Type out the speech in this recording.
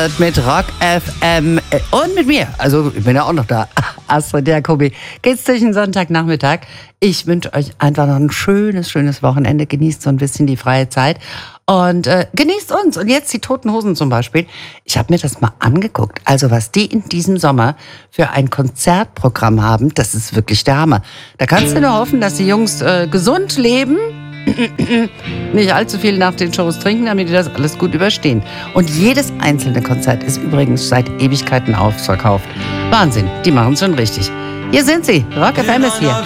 Mit Rock FM und mit mir. Also ich bin ja auch noch da. Astrid Jacobi. Geht's durch den Sonntagnachmittag. Ich wünsche euch einfach noch ein schönes Wochenende. Genießt so ein bisschen die freie Zeit. Und genießt uns. Und jetzt die Toten Hosen zum Beispiel. Ich habe mir das mal angeguckt. Also was die in diesem Sommer für ein Konzertprogramm haben, das ist wirklich der Hammer. Da kannst du nur hoffen, dass die Jungs gesund leben. Nicht allzu viel nach den Shows trinken, damit die das alles gut überstehen. Und jedes einzelne Konzert ist übrigens seit Ewigkeiten ausverkauft. Wahnsinn, die machen es schon richtig. Hier sind sie, Rock FM ist hier.